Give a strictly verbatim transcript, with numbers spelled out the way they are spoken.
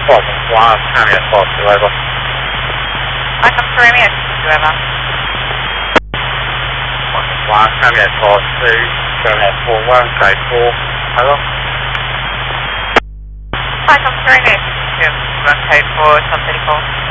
four one, Cameo four two, over. I come through me, whoever. one, Cameo four two, Cameo four one, code four, over. I come through me, code four, something four.